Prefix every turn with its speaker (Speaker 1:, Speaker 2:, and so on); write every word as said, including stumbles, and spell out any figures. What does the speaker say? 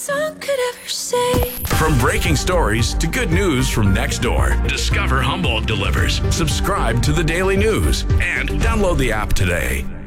Speaker 1: song could ever say.
Speaker 2: From breaking stories to good news from next door, discover Humboldt delivers. Subscribe to the Daily News and download the app today.